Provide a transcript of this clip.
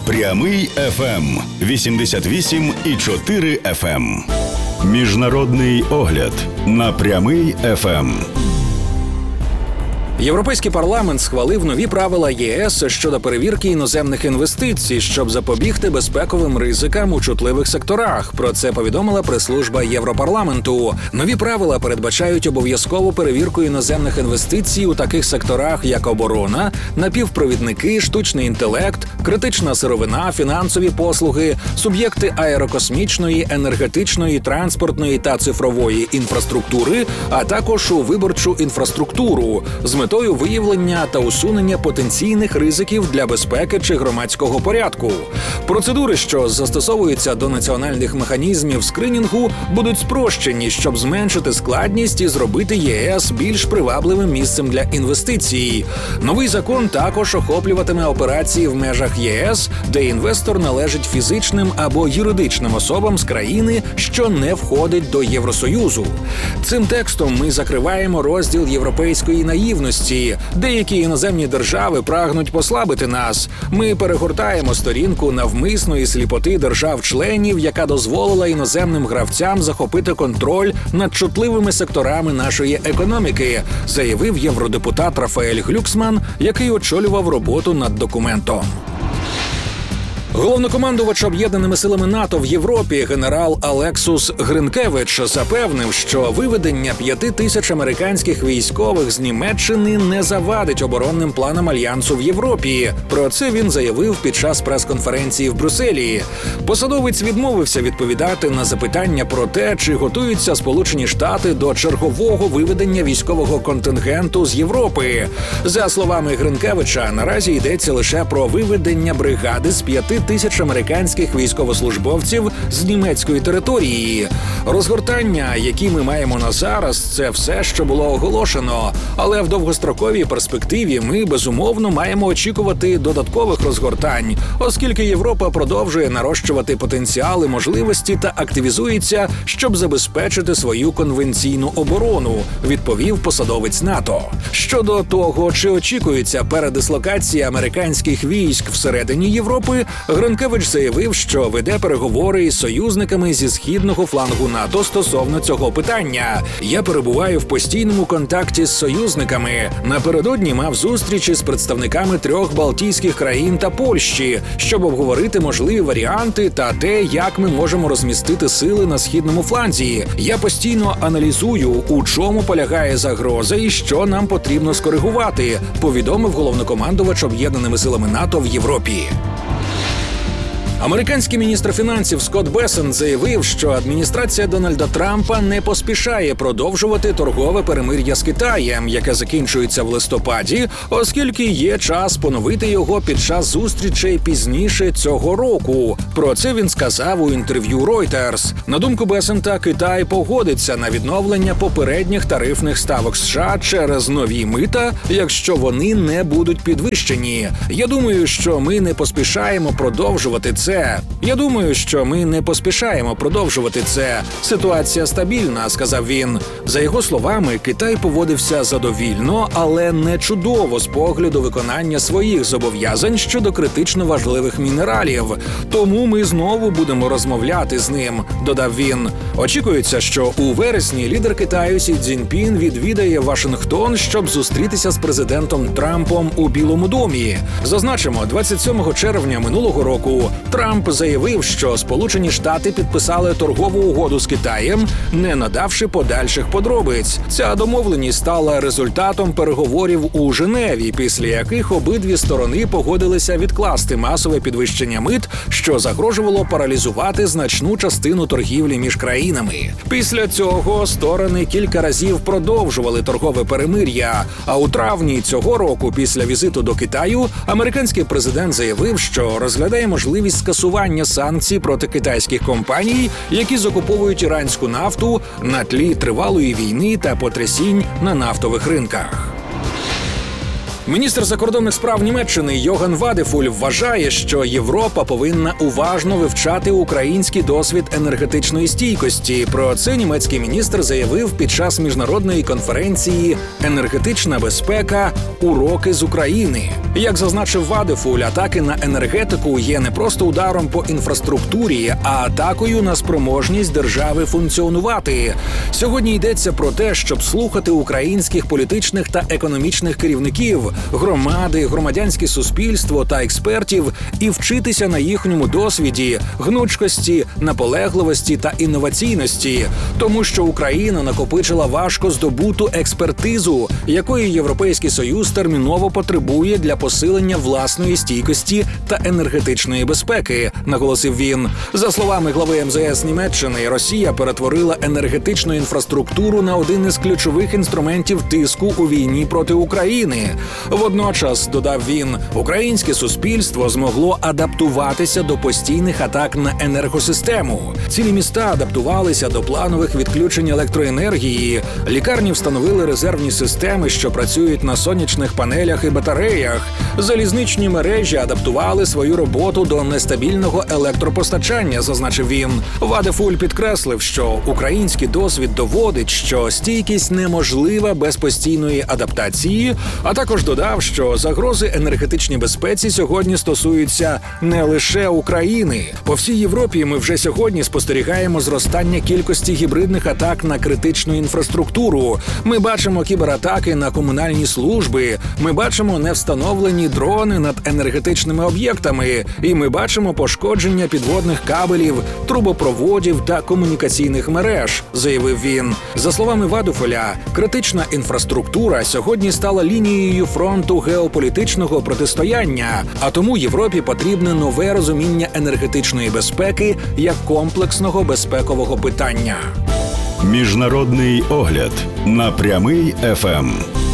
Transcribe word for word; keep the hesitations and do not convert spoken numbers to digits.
Прямий еф ем вісімдесят вісім і чотири еф ем. Міжнародний огляд на Прямий еф ем. Європейський парламент схвалив нові правила ЄС щодо перевірки іноземних інвестицій, щоб запобігти безпековим ризикам у чутливих секторах. Про це повідомила прес-служба Європарламенту. Нові правила передбачають обов'язкову перевірку іноземних інвестицій у таких секторах, як оборона, напівпровідники, штучний інтелект, критична сировина, фінансові послуги, суб'єкти аерокосмічної, енергетичної, транспортної та цифрової інфраструктури, а також у виборчу інфраструктуру з метою виявлення та усунення потенційних ризиків для безпеки чи громадського порядку. Процедури, що застосовуються до національних механізмів скринінгу, будуть спрощені, щоб зменшити складність і зробити ЄС більш привабливим місцем для інвестицій. Новий закон також охоплюватиме операції в межах ЄС, де інвестор належить фізичним або юридичним особам з країни, що не входить до Євросоюзу. Цим текстом ми закриваємо розділ європейської наївності. Деякі іноземні держави прагнуть послабити нас. Ми перегортаємо сторінку навмисної сліпоти держав-членів, яка дозволила іноземним гравцям захопити контроль над чутливими секторами нашої економіки, заявив євродепутат Рафаель Глюксман, який очолював роботу над документом. Головнокомандувач Об'єднаними силами НАТО в Європі генерал Алексус Гринкевич запевнив, що виведення п'яти тисяч американських військових з Німеччини не завадить оборонним планам Альянсу в Європі. Про це він заявив під час прес-конференції в Брюсселі. Посадовець відмовився відповідати на запитання про те, чи готуються Сполучені Штати до чергового виведення військового контингенту з Європи. За словами Гринкевича, наразі йдеться лише про виведення бригади з п'яти тисяч американських військовослужбовців з німецької території. Розгортання, які ми маємо на зараз, це все, що було оголошено. Але в довгостроковій перспективі ми, безумовно, маємо очікувати додаткових розгортань, оскільки Європа продовжує нарощувати потенціали, можливості та активізується, щоб забезпечити свою конвенційну оборону, відповів посадовець НАТО. Щодо того, чи очікується передислокація американських військ всередині Європи, Гринкевич заявив, що веде переговори із союзниками зі східного флангу НАТО стосовно цього питання. Я перебуваю в постійному контакті з союзниками. Напередодні мав зустрічі з представниками трьох Балтійських країн та Польщі, щоб обговорити можливі варіанти та те, як ми можемо розмістити сили на східному фланзі. Я постійно аналізую, у чому полягає загроза і що нам потрібно скоригувати, повідомив головнокомандувач Об'єднаними силами НАТО в Європі. Американський міністр фінансів Скотт Бессент заявив, що адміністрація Дональда Трампа не поспішає продовжувати торгове перемир'я з Китаєм, яке закінчується в листопаді, оскільки є час поновити його під час зустрічей пізніше цього року. Про це він сказав у інтерв'ю Reuters. На думку Бессента, Китай погодиться на відновлення попередніх тарифних ставок США через нові мита, якщо вони не будуть підвищені. Я думаю, що ми не поспішаємо продовжувати це. Це. Я думаю, що ми не поспішаємо продовжувати це. Ситуація стабільна, сказав він. За його словами, Китай поводився задовільно, але не чудово з погляду виконання своїх зобов'язань щодо критично важливих мінералів. Тому ми знову будемо розмовляти з ним, додав він. Очікується, що у вересні лідер Китаю Сі Цзіньпін відвідає Вашингтон, щоб зустрітися з президентом Трампом у Білому домі. Зазначимо, двадцять сьомого червня минулого року Трамп заявив, що Сполучені Штати підписали торгову угоду з Китаєм, не надавши подальших подробиць. Ця домовленість стала результатом переговорів у Женеві, після яких обидві сторони погодилися відкласти масове підвищення мит, що загрожувало паралізувати значну частину торгівлі між країнами. Після цього сторони кілька разів продовжували торгове перемир'я, а у травні цього року, після візиту до Китаю, американський президент заявив, що розглядає можливість скасування санкцій проти китайських компаній, які закуповують іранську нафту на тлі тривалої війни та потрясінь на нафтових ринках. Міністр закордонних справ Німеччини Йоган Вадефуль вважає, що Європа повинна уважно вивчати український досвід енергетичної стійкості. Про це німецький міністр заявив під час міжнародної конференції «Енергетична безпека. Уроки з України». Як зазначив Вадефуль, атаки на енергетику є не просто ударом по інфраструктурі, а атакою на спроможність держави функціонувати. Сьогодні йдеться про те, щоб слухати українських політичних та економічних керівників, громади, громадянське суспільство та експертів і вчитися на їхньому досвіді, гнучкості, наполегливості та інноваційності. Тому що Україна накопичила важко здобуту експертизу, якої Європейський Союз терміново потребує для посилення власної стійкості та енергетичної безпеки, наголосив він. За словами глави ем зе ес Німеччини, Росія перетворила енергетичну інфраструктуру на один із ключових інструментів тиску у війні проти України. Водночас, додав він, українське суспільство змогло адаптуватися до постійних атак на енергосистему. Цілі міста адаптувалися до планових відключень електроенергії, лікарні встановили резервні системи, що працюють на сонячних панелях і батареях, залізничні мережі адаптували свою роботу до нестабільного електропостачання, зазначив він. Вадефуль підкреслив, що український досвід доводить, що стійкість неможлива без постійної адаптації, а також додав, що загрози енергетичній безпеці сьогодні стосуються не лише України. По всій Європі ми вже сьогодні спостерігаємо зростання кількості гібридних атак на критичну інфраструктуру. Ми бачимо кібератаки на комунальні служби, ми бачимо невстановлені дрони над енергетичними об'єктами, і ми бачимо пошкодження підводних кабелів, трубопроводів та комунікаційних мереж, заявив він. За словами Вадефуля, критична інфраструктура сьогодні стала лінією фронту геополітичного протистояння, а тому Європі потрібне нове розуміння енергетичної безпеки як комплексного безпекового питання. Міжнародний огляд на Прямий еф ем.